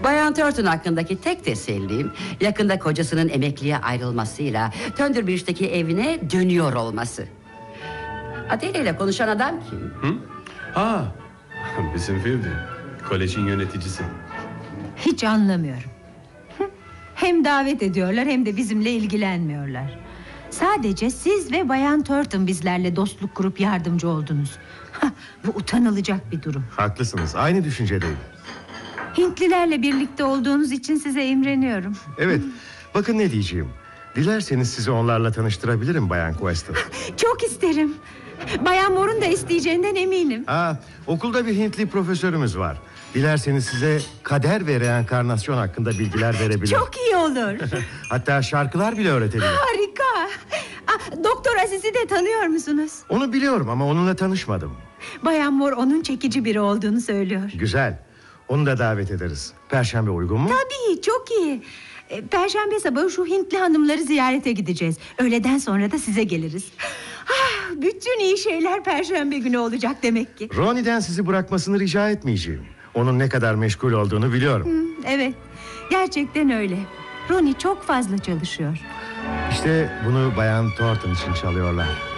Bayan Thornton hakkındaki tek tesellim yakında kocasının emekliye ayrılmasıyla Thunderbridge'deki evine dönüyor olması. Adele ile konuşan adam kim? Ha, bizim Phoebe, kolejin yöneticisi. Hiç anlamıyorum. Hem davet ediyorlar hem de bizimle ilgilenmiyorlar. Sadece siz ve Bayan Thornton bizlerle dostluk kurup yardımcı oldunuz. Bu utanılacak bir durum. Haklısınız, aynı düşüncedeyim. Hintlilerle birlikte olduğunuz için size imreniyorum. Evet, bakın ne diyeceğim. Dilerseniz sizi onlarla tanıştırabilirim Bayan Questel. Çok isterim. Bayan Moore'un da isteyeceğinden eminim. Okulda bir Hintli profesörümüz var. Dilerseniz size kader ve reenkarnasyon hakkında bilgiler verebilir. Çok iyi olur. Hatta şarkılar bile öğretebilir. Harika. Doktor Aziz'i de tanıyor musunuz? Onu biliyorum ama onunla tanışmadım. Bayan Moore onun çekici biri olduğunu söylüyor. Güzel. Onu da davet ederiz. Perşembe uygun mu? Tabii, çok iyi. Perşembe sabahı şu Hintli hanımları ziyarete gideceğiz. Öğleden sonra da size geliriz. Bütün iyi şeyler Perşembe günü olacak demek ki. Ronnie'den sizi bırakmasını rica etmeyeceğim. Onun ne kadar meşgul olduğunu biliyorum. Evet, gerçekten öyle. Ronnie çok fazla çalışıyor. İşte bunu Bayan Thornton için çalıyorlar.